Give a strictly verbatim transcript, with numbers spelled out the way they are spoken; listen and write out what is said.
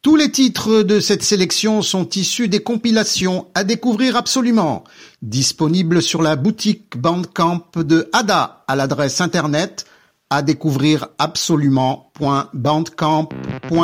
Tous les titres de cette sélection sont issus des compilations à découvrir absolument, disponibles sur la boutique Bandcamp de Ada à l'adresse internet à découvrir absolument point bandcamp point com.